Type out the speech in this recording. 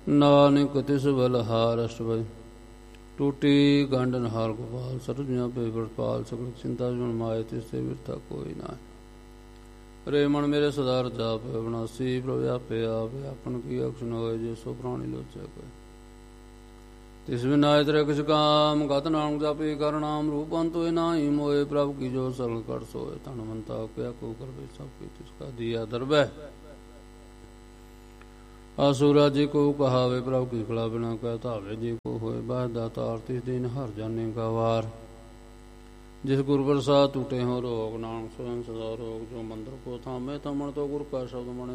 ਨਾਨਕ ਤਿਸ ਬਲਹਾਰ ਅਸ਼ਟਪਦੀ ਟੂਟੀ ਗੰਢ ਨਿਹਾਲ ਗੋਪਾਲ ਸਰਜੀਆਂ ਪੇ ਵਰਪਾਲ ਸਗਲ ਚਿੰਤਾ ਜੁਨ ਮਾਏ ਤਿਸ ਤੇ ਵਿਰਤਾ ਕੋਈ ਨਾ ਰੇ ਮਨ ਮੇਰੇ ਸਦਾ ਰਜਾ ਪੈ ਵਿਨਾਸੀ ਪ੍ਰਭ ਆਪੇ ਆਪ ਆਪਨ ਕੀ ਅਕਸ਼ਨ ਹੋਏ ਜੇ ਸੋ ਪ੍ਰਾਣੀ ਲੋਚੈ ਕੋਈ ਤਿਸ ਵਿਨਾਇ ਤੇਰੇ ਕਿਛ ਕਾਮ ਗਤ ਨਾਮ ਜਾਪੇ ਕਰ ਨਾਮ ਰੂਪ ਅੰਤ ਹੋਏ ਨਾਹੀ ਮੋਏ ਪ੍ਰਭ ਕੀ ਜੋ ਸਰਲ ਕਰ ਸੋਏ ਤਨ ਮੰਤਾ ਕਿਆ ਕੋ ਕਰਵੇ ਸਭ ਕੀ ਤਿਸ ਕਾ ਦੀਆ ਦਰਬੈ ਆਸੁਰਾ ਜੀ ਕੋ ਕਹਾਵੇ ਪ੍ਰਭ ਕੀ ਖਲਾ ਬਿਨਾ ਕਹਿ ਧਾਵੇ ਜੀ ਕੋ ਹੋਏ ਬਾਹ ਦਾਤਾਰ ਤਿਸ ਦਿਨ ਹਰ ਜਾਣੇ ਕਾ ਵਾਰ ਜਿਸ ਗੁਰ ਪ੍ਰਸਾਦ ਟੂਟੇ ਹੋ ਰੋਗ ਨਾਨਕ ਸਵਨ ਸਦਾ ਰੋਗ ਜੋ ਮੰਦਰ ਕੋ ਥਾਮੇ ਤਮਣ ਤੋ ਗੁਰ ਕਾ ਸ਼ਬਦ ਮਣੇ